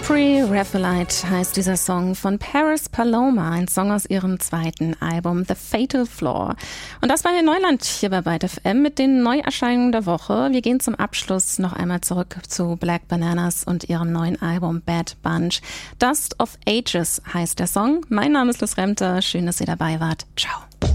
Pre-Raphaelite heißt dieser Song von Paris Paloma, ein Song aus ihrem zweiten Album The Fatal Flaw. Und das war hier Neuland hier bei Byte FM mit den Neuerscheinungen der Woche. Wir gehen zum Abschluss noch einmal zurück zu Black Bananas und ihrem neuen Album Bad Bunch. Dust of Ages heißt der Song. Mein Name ist Liz Remter. Schön, dass ihr dabei wart. Ciao.